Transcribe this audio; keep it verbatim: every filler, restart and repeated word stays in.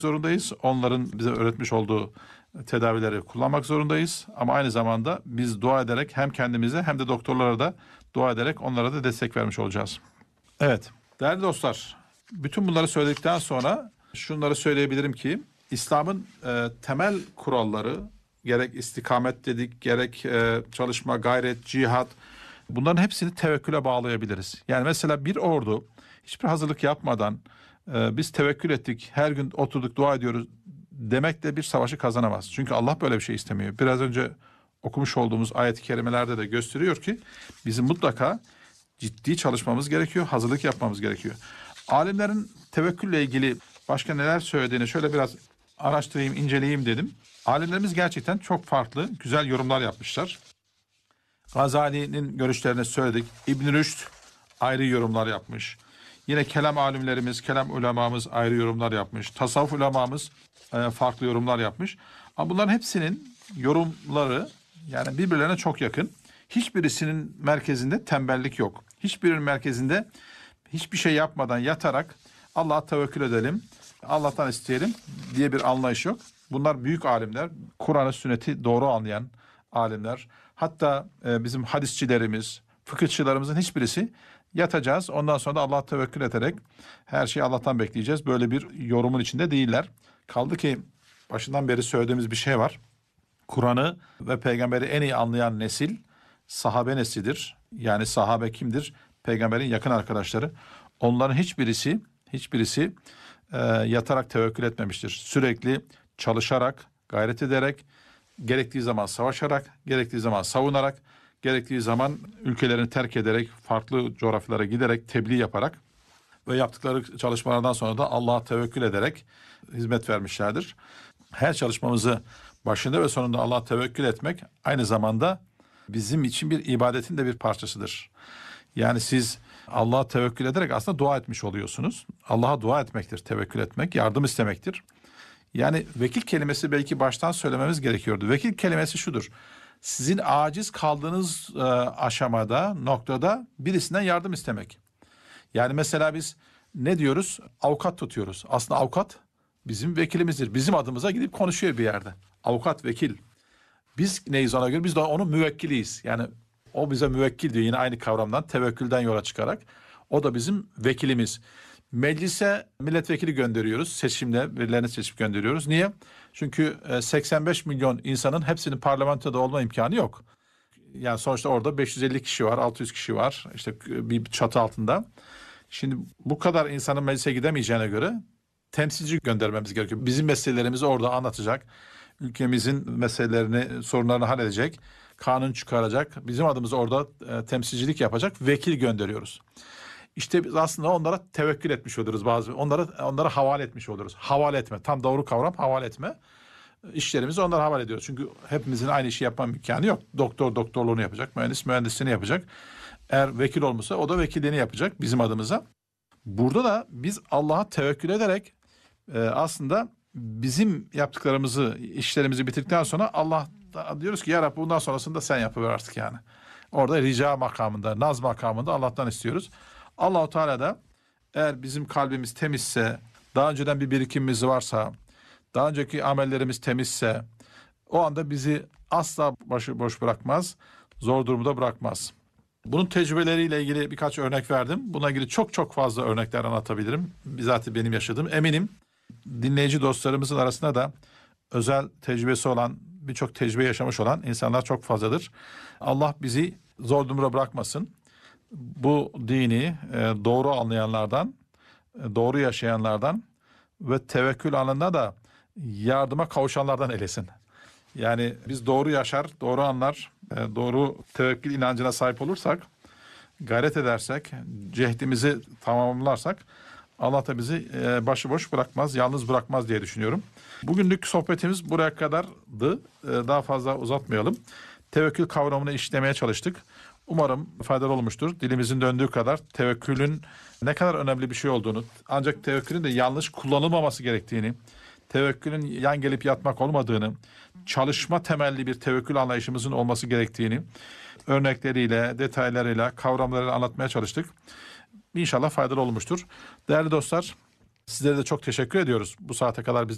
zorundayız. Onların bize öğretmiş olduğu tedavileri kullanmak zorundayız. Ama aynı zamanda biz dua ederek hem kendimize hem de doktorlara da dua ederek onlara da destek vermiş olacağız. Evet, değerli dostlar, bütün bunları söyledikten sonra şunları söyleyebilirim ki İslam'ın e, temel kuralları, gerek istikamet dedik, gerek e, çalışma, gayret, cihat, bunların hepsini tevekküle bağlayabiliriz. Yani mesela bir ordu hiçbir hazırlık yapmadan e, biz tevekkül ettik, her gün oturduk dua ediyoruz demekle bir savaşı kazanamaz. Çünkü Allah böyle bir şey istemiyor. Biraz önce okumuş olduğumuz ayet-i kerimelerde de gösteriyor ki bizim mutlaka ciddi çalışmamız gerekiyor, hazırlık yapmamız gerekiyor. Alimlerin tevekkülle ilgili başka neler söylediğini şöyle biraz araştırayım, inceleyeyim dedim. Alimlerimiz gerçekten çok farklı, güzel yorumlar yapmışlar. Gazali'nin görüşlerini söyledik. İbn Rüşd ayrı yorumlar yapmış. Yine kelam alimlerimiz, kelam ulemamız ayrı yorumlar yapmış. Tasavvuf ulemamız e, farklı yorumlar yapmış. Ama bunların hepsinin yorumları yani birbirlerine çok yakın. Hiçbirisinin merkezinde tembellik yok. Hiçbirinin merkezinde hiçbir şey yapmadan yatarak Allah'a tevekkül edelim, Allah'tan isteyelim diye bir anlayış yok. Bunlar büyük alimler, Kur'an'ı, sünneti doğru anlayan alimler. Hatta e, bizim hadisçilerimiz, fıkıhçılarımızın hiçbirisi yatacağız. Ondan sonra da Allah'a tevekkül ederek her şeyi Allah'tan bekleyeceğiz. Böyle bir yorumun içinde değiller. Kaldı ki başından beri söylediğimiz bir şey var. Kur'an'ı ve peygamberi en iyi anlayan nesil sahabe neslidir. Yani sahabe kimdir? Peygamberin yakın arkadaşları. Onların hiçbirisi hiçbirisi e, yatarak tevekkül etmemiştir. Sürekli çalışarak, gayret ederek, gerektiği zaman savaşarak, gerektiği zaman savunarak, gerektiği zaman ülkelerini terk ederek, farklı coğrafyalara giderek, tebliğ yaparak ve yaptıkları çalışmalardan sonra da Allah'a tevekkül ederek hizmet vermişlerdir. Her çalışmamızı başında ve sonunda Allah'a tevekkül etmek aynı zamanda bizim için bir ibadetin de bir parçasıdır. Yani siz Allah'a tevekkül ederek aslında dua etmiş oluyorsunuz. Allah'a dua etmektir, tevekkül etmek, yardım istemektir. Yani vekil kelimesi belki baştan söylememiz gerekiyordu. Vekil kelimesi şudur. Sizin aciz kaldığınız e, aşamada, noktada birisinden yardım istemek. Yani mesela biz ne diyoruz? Avukat tutuyoruz. Aslında avukat bizim vekilimizdir. Bizim adımıza gidip konuşuyor bir yerde. Avukat, vekil. Biz neyiz ona göre? Biz de onun müvekkiliyiz. Yani o bize müvekkil diyor. Yine aynı kavramdan, tevekkülden yola çıkarak. O da bizim vekilimiz. Meclise milletvekili gönderiyoruz. Seçimle birilerini seçip gönderiyoruz. Niye? Çünkü seksen beş milyon insanın hepsinin parlamentoda olma imkanı yok. Yani sonuçta orada beş yüz elli kişi var, altı yüz kişi var. İşte bir çatı altında. Şimdi bu kadar insanın meclise gidemeyeceğine göre temsilci göndermemiz gerekiyor. Bizim meselelerimizi orada anlatacak. Ülkemizin meselelerini, sorunlarını halledecek. Kanun çıkaracak. Bizim adımıza orada e, temsilcilik yapacak vekil gönderiyoruz. İşte biz aslında onlara tevekkül etmiş oluruz bazı. Onlara onlara havale etmiş oluruz. Havale etme. Tam doğru kavram havale etme. İşlerimizi onlara havale ediyoruz. Çünkü hepimizin aynı işi yapma imkanı yok. Doktor doktorluğunu yapacak. Mühendis mühendisliğini yapacak. Eğer vekil olmuşsa o da vekilliğini yapacak bizim adımıza. Burada da biz Allah'a tevekkül ederek e, aslında bizim yaptıklarımızı, işlerimizi bitirdikten sonra Allah diyoruz ki ya Rabbi bundan sonrasını da sen yapıver artık yani. Orada rica makamında, naz makamında Allah'tan istiyoruz. Allah-u Teala da eğer bizim kalbimiz temizse, daha önceden bir birikimimiz varsa, daha önceki amellerimiz temizse o anda bizi asla başıboş bırakmaz, zor durumda bırakmaz. Bunun tecrübeleriyle ilgili birkaç örnek verdim. Buna ilgili çok çok fazla örnekler anlatabilirim. Bizzat benim yaşadığım. Eminim dinleyici dostlarımızın arasında da özel tecrübesi olan, birçok tecrübe yaşamış olan insanlar çok fazladır. Allah bizi zor durumda bırakmasın. Bu dini doğru anlayanlardan, doğru yaşayanlardan ve tevekkül alanında da yardıma kavuşanlardan eylesin. Yani biz doğru yaşar, doğru anlar, doğru tevekkül inancına sahip olursak, gayret edersek, cehdimizi tamamlarsak Allah da bizi başıboş bırakmaz, yalnız bırakmaz diye düşünüyorum. Bugünlük sohbetimiz buraya kadardı. Daha fazla uzatmayalım. Tevekkül kavramını işlemeye çalıştık. Umarım faydalı olmuştur. Dilimizin döndüğü kadar tevekkülün ne kadar önemli bir şey olduğunu, ancak tevekkülün de yanlış kullanılmaması gerektiğini, tevekkülün yan gelip yatmak olmadığını, çalışma temelli bir tevekkül anlayışımızın olması gerektiğini örnekleriyle, detaylarıyla, kavramlarıyla anlatmaya çalıştık. İnşallah faydalı olmuştur. Değerli dostlar, sizlere de çok teşekkür ediyoruz. Bu saate kadar biz